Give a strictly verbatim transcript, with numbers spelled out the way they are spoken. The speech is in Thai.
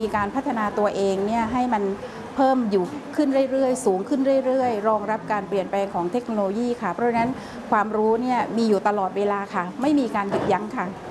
มีการพัฒนาตัวเองเนี่ยให้มันเพิ่มอยู่ขึ้นเรื่อยๆสูงขึ้นเรื่อยๆรองรับการเปลี่ยนแปลงของเทคโนโลยีค่ะเพราะฉะนั้นความรู้เนี่ยมีอยู่ตลอดเวลาค่ะไม่มีการหยุดยั้งค่ะ